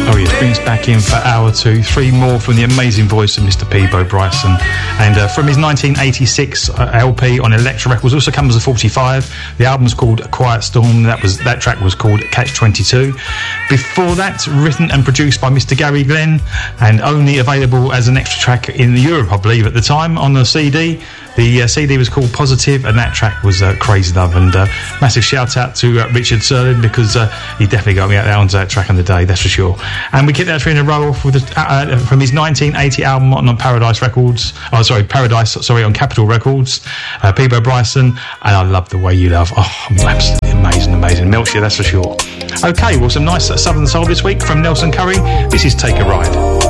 Oh yes, brings back in for hour two, three more from the amazing voice of Mr. Peabo Bryson. And from his 1986 LP on Elektra Records, also comes as a 45. The album's called Quiet Storm. That track was called Catch 22. Before that, written and produced by Mr. Gary Glenn, and only available as an extra track in Europe, I believe, at the time on the CD. The CD was called Positive, and that track was Crazy Love. And massive shout out to Richard Serlin, because he definitely got me out there onto that track on the day, that's for sure. And we kicked that in a row off with from his 1980 album on Paradise Records. On Capitol Records. Peabo Bryson, and I Love the Way You Love. Oh, absolutely amazing. Melts you, that's for sure. Okay, well, some nice Southern Soul this week from Nelson Curry. This is Take a Ride.